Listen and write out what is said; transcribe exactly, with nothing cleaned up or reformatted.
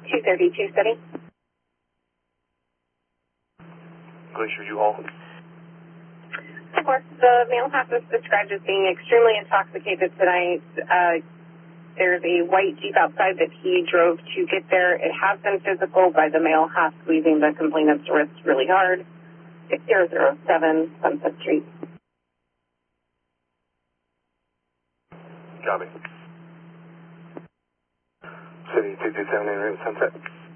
two thirty-two steady. Glacier U-Haul. Of course, the male half is described as being extremely intoxicated tonight. Uh, there's a white Jeep outside that he drove to get there. It has been physical by the male half squeezing the complainant's wrist really hard. six zero zero seven Sunset Street. Copy. City two two seven eight Sunset.